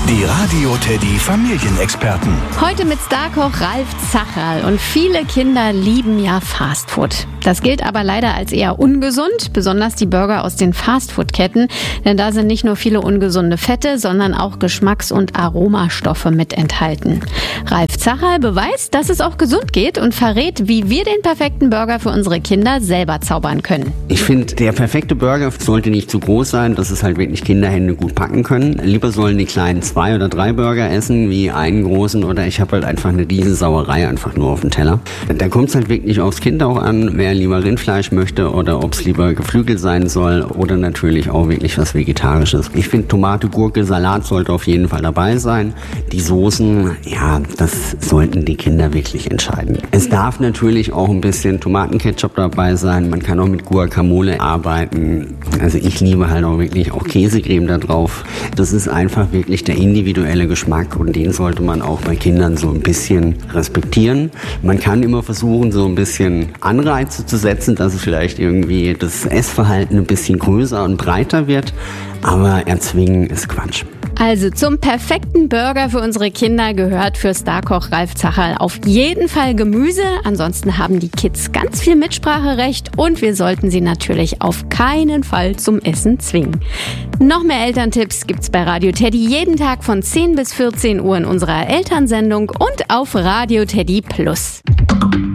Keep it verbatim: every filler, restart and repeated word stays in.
Die Radio Teddy Familienexperten. Heute mit Starkoch Ralf Zacherl. Und viele Kinder lieben ja Fastfood. Das gilt aber leider als eher ungesund, besonders die Burger aus den Fastfood-Ketten. Denn da sind nicht nur viele ungesunde Fette, sondern auch Geschmacks- und Aromastoffe mit enthalten. Ralf Zacherl beweist, dass es auch gesund geht und verrät, wie wir den perfekten Burger für unsere Kinder selber zaubern können. Ich finde, der perfekte Burger sollte nicht zu groß sein, dass es halt wirklich Kinderhände gut packen können. Lieber sollen die Kleinen zwei oder drei Burger essen, wie einen großen, oder ich habe halt einfach eine riesen Sauerei einfach nur auf dem Teller. Da kommt es halt wirklich aufs Kind auch an, wer lieber Rindfleisch möchte oder ob es lieber Geflügel sein soll oder natürlich auch wirklich was Vegetarisches. Ich finde, Tomate, Gurke, Salat sollte auf jeden Fall dabei sein. Die Soßen, ja, das sollten die Kinder wirklich entscheiden. Es darf natürlich auch ein bisschen Tomatenketchup dabei sein. Man kann auch mit Guacamole arbeiten. Also ich liebe halt auch wirklich auch Käsecreme da drauf. Das ist einfach wirklich der individuelle Geschmack und den sollte man auch bei Kindern so ein bisschen respektieren. Man kann immer versuchen, so ein bisschen Anreize zu setzen, dass es vielleicht irgendwie das Essverhalten ein bisschen größer und breiter wird, aber erzwingen ist Quatsch. Also zum perfekten Burger für unsere Kinder gehört für Starkoch Ralf Zacherl auf jeden Fall Gemüse. Ansonsten haben die Kids ganz viel Mitspracherecht und wir sollten sie natürlich auf keinen Fall zum Essen zwingen. Noch mehr Elterntipps gibt's bei Radio Teddy jeden Tag von zehn bis vierzehn Uhr in unserer Elternsendung und auf Radio Teddy Plus.